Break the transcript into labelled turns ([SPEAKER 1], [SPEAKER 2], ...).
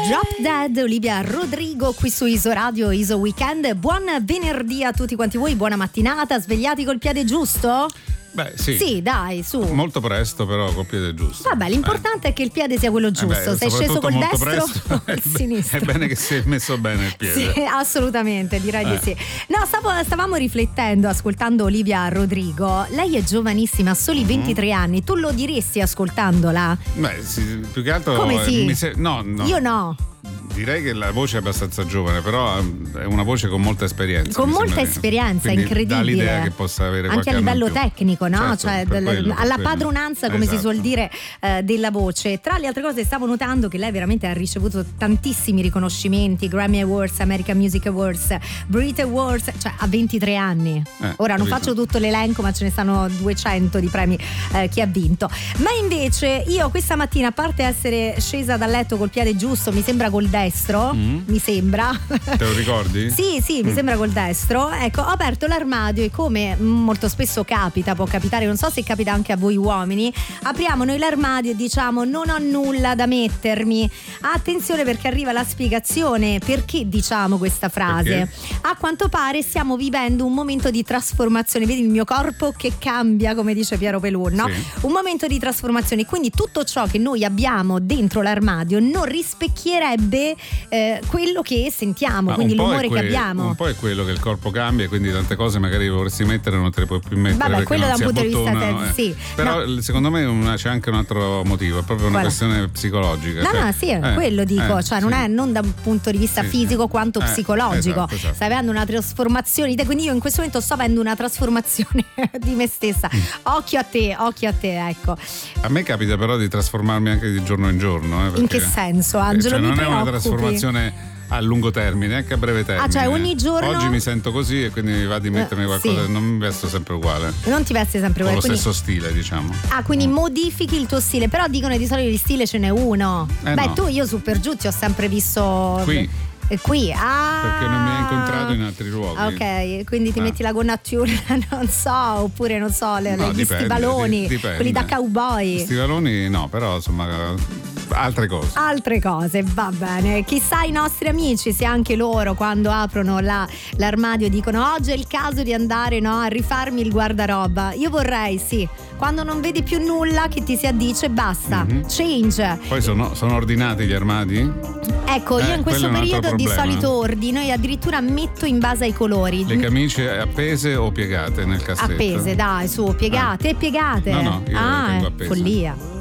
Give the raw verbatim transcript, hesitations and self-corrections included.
[SPEAKER 1] Drop Dead, Olivia Rodrigo qui su Iso Radio, Iso Weekend. Buon venerdì a tutti quanti voi, buona mattinata, svegliati col piede giusto?
[SPEAKER 2] Beh, sì.
[SPEAKER 1] Sì, dai, su.
[SPEAKER 2] Molto presto, però col piede giusto.
[SPEAKER 1] Vabbè, l'importante eh. è che il piede sia quello giusto.
[SPEAKER 2] Eh beh,
[SPEAKER 1] sei sceso col destro
[SPEAKER 2] presto,
[SPEAKER 1] o col sinistro?
[SPEAKER 2] È bene che si è messo bene il piede.
[SPEAKER 1] Sì, assolutamente, direi
[SPEAKER 2] eh.
[SPEAKER 1] di sì. No, stavo, stavamo riflettendo, ascoltando Olivia Rodrigo. Lei è giovanissima, ha soli mm-hmm. ventitré anni. Tu lo diresti ascoltandola?
[SPEAKER 2] Beh, sì, più che altro.
[SPEAKER 1] Come sì?
[SPEAKER 2] Mi se... No, no.
[SPEAKER 1] Io no.
[SPEAKER 2] Direi che la voce è abbastanza giovane, però è una voce con molta esperienza.
[SPEAKER 1] Con molta esperienza, incredibile.
[SPEAKER 2] Dà l'idea che possa avere
[SPEAKER 1] anche
[SPEAKER 2] qualche
[SPEAKER 1] a livello
[SPEAKER 2] anno
[SPEAKER 1] tecnico, no?
[SPEAKER 2] Certo,
[SPEAKER 1] cioè
[SPEAKER 2] per
[SPEAKER 1] del,
[SPEAKER 2] quello,
[SPEAKER 1] alla
[SPEAKER 2] per
[SPEAKER 1] padronanza, come
[SPEAKER 2] esatto.
[SPEAKER 1] si suol dire, eh, della voce. Tra le altre cose stavo notando che lei veramente ha ricevuto tantissimi riconoscimenti, Grammy Awards, American Music Awards, Brit Awards, cioè ha ventitré anni.
[SPEAKER 2] Eh,
[SPEAKER 1] Ora non
[SPEAKER 2] capito.
[SPEAKER 1] faccio tutto l'elenco, ma ce ne stanno duecento di premi eh, che ha vinto. Ma invece io questa mattina, a parte essere scesa dal letto col piede giusto, mi sembra col destro, mm. mi sembra.
[SPEAKER 2] Te lo ricordi?
[SPEAKER 1] Sì, sì, mi mm. sembra col destro. Ecco, ho aperto l'armadio e come molto spesso capita, può capitare, non so se capita anche a voi uomini, apriamo noi l'armadio e diciamo non ho nulla da mettermi. Attenzione, perché arriva la spiegazione perché diciamo questa frase.
[SPEAKER 2] Perché?
[SPEAKER 1] A quanto pare stiamo vivendo un momento di trasformazione, vedi il mio corpo che cambia, come dice Piero Pelù, no?
[SPEAKER 2] Sì.
[SPEAKER 1] Un momento di trasformazione, quindi tutto ciò che noi abbiamo dentro l'armadio non rispecchierebbe eh, quello che sentiamo,
[SPEAKER 2] Ma
[SPEAKER 1] quindi l'umore
[SPEAKER 2] que-
[SPEAKER 1] che abbiamo.
[SPEAKER 2] Un po' è quello che il corpo cambia e quindi tante cose magari vorresti mettere non te le puoi più mettere.
[SPEAKER 1] Vabbè, quello da un punto di vista
[SPEAKER 2] eh.
[SPEAKER 1] sì.
[SPEAKER 2] Però
[SPEAKER 1] no.
[SPEAKER 2] secondo me una, c'è anche un altro motivo, è proprio una
[SPEAKER 1] Qual è?
[SPEAKER 2] questione psicologica.
[SPEAKER 1] No,
[SPEAKER 2] cioè,
[SPEAKER 1] no, sì,
[SPEAKER 2] eh,
[SPEAKER 1] quello dico,
[SPEAKER 2] eh,
[SPEAKER 1] cioè non
[SPEAKER 2] sì.
[SPEAKER 1] è non da un punto di vista
[SPEAKER 2] sì,
[SPEAKER 1] fisico
[SPEAKER 2] sì.
[SPEAKER 1] quanto
[SPEAKER 2] eh,
[SPEAKER 1] psicologico.
[SPEAKER 2] Esatto, esatto.
[SPEAKER 1] Stai avendo una trasformazione di te, quindi io in questo momento sto avendo una trasformazione di me stessa. Mm. Occhio a te, occhio a te, ecco.
[SPEAKER 2] A me capita però di trasformarmi anche di giorno in giorno. Eh, perché,
[SPEAKER 1] in che senso, Angelo?
[SPEAKER 2] Cioè,
[SPEAKER 1] mi
[SPEAKER 2] non
[SPEAKER 1] preoccupi.
[SPEAKER 2] è una trasformazione a lungo termine, anche a breve termine.
[SPEAKER 1] Ah, cioè ogni giorno.
[SPEAKER 2] Oggi mi sento così e quindi mi va di mettermi qualcosa,
[SPEAKER 1] sì.
[SPEAKER 2] non mi vesto sempre uguale.
[SPEAKER 1] Non ti vesti sempre uguale.
[SPEAKER 2] Con lo
[SPEAKER 1] quindi...
[SPEAKER 2] stesso stile, diciamo.
[SPEAKER 1] Ah, quindi
[SPEAKER 2] mm.
[SPEAKER 1] modifichi il tuo stile, però dicono di solito di stile ce n'è uno.
[SPEAKER 2] Eh
[SPEAKER 1] Beh,
[SPEAKER 2] no.
[SPEAKER 1] tu io su per giù ti ho sempre visto
[SPEAKER 2] qui.
[SPEAKER 1] Qui, ah,
[SPEAKER 2] perché non mi hai incontrato in altri luoghi.
[SPEAKER 1] Ok, quindi ti ah. metti la gonna a tiula, non so, oppure non so, le,
[SPEAKER 2] no,
[SPEAKER 1] gli
[SPEAKER 2] dipende,
[SPEAKER 1] stivaloni,
[SPEAKER 2] dipende.
[SPEAKER 1] quelli da cowboy.
[SPEAKER 2] Stivaloni no, però insomma altre cose.
[SPEAKER 1] Altre cose, va bene. Chissà i nostri amici se anche loro quando aprono la, l'armadio dicono oggi è il caso di andare, no, a rifarmi il guardaroba. Io vorrei, sì, quando non vedi più nulla che ti si addice basta, mm-hmm. change.
[SPEAKER 2] Poi sono, sono ordinati gli armadi?
[SPEAKER 1] Ecco, io
[SPEAKER 2] eh,
[SPEAKER 1] in questo periodo di solito ordino e addirittura metto in base ai colori.
[SPEAKER 2] Le camicie appese o piegate nel cassetto?
[SPEAKER 1] Appese, dai, su, piegate,
[SPEAKER 2] ah.
[SPEAKER 1] piegate.
[SPEAKER 2] No, no, io
[SPEAKER 1] ah,
[SPEAKER 2] le tengo appese.
[SPEAKER 1] Follia.